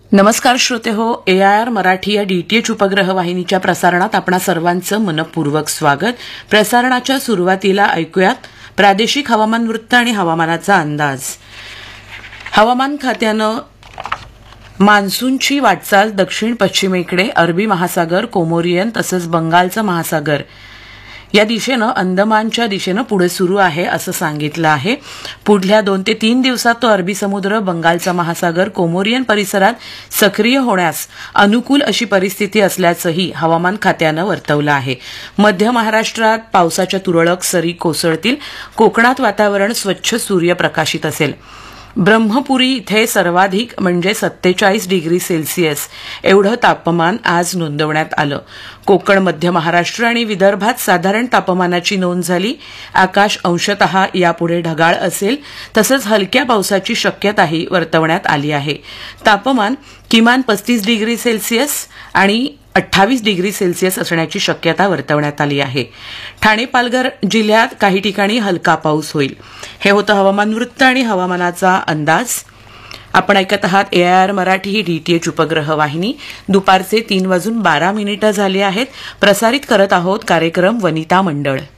नमस्कार श्रोते हो, AIR मराठी या DTH उपग्रह वाहिनीच्या प्रसारणात आपणा सर्वांचं मनपूर्वक स्वागत. प्रसारणाच्या सुरुवातीला ऐकूयात प्रादेशिक हवामान वृत्त आणि हवामानाचा अंदाज. हवामान खात्यानं मान्सूनची वाटचाल दक्षिण पश्चिमेकडे अरबी महासागर, कोमोरियन तसंच बंगालचा महासागर या दिशेनं अंदमानच्या दिशेनं पुढे सुरू आहे असं सांगितलं आहे. पुढल्या 2 ते 3 दिवसात तो अरबी समुद्र, बंगालचा महासागर, कोमोरियन परिसरात सक्रिय होण्यास अनुकूल अशी परिस्थिती असल्याचंही हवामान खात्यानं वर्तवलं आहे. मध्य महाराष्ट्रात पावसाच्या तुरळक सरी कोसळतील. कोकणात वातावरण स्वच्छ सूर्यप्रकाशित असेल. ब्रह्मपुरी इथे सर्वाधिक म्हणजे 47 डिग्री सेल्सिअस एवढं तापमान आज नोंदवण्यात आलं. कोकण, मध्य महाराष्ट्र आणि विदर्भात साधारण तापमानाची नोंद झाली. आकाश अंशतः यापुढे ढगाळ असेल तसंच हलक्या पावसाची शक्यताही वर्तवण्यात आली आहे. तापमान किमान 35 डिग्री सेल्सिअस आणि 28 डिग्री सेल्सिअस असण्याची शक्यता वर्तवण्यात आली आहे. ठाणे, पालघर जिल्ह्यात काही ठिकाणी हलका पाऊस होईल. हे होतं हवामान वृत्त आणि हवामानाचा अंदाज. आपण ऐकत आहात AIR मराठी ही DTH उपग्रह वाहिनी. दुपारचे 3:12 झाले आहेत. प्रसारित करत आहोत कार्यक्रम वनिता मंडळ.